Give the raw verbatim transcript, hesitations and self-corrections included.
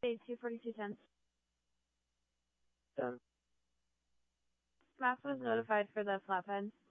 Pay two forty-two cents. Done. Max was notified for the flatbed.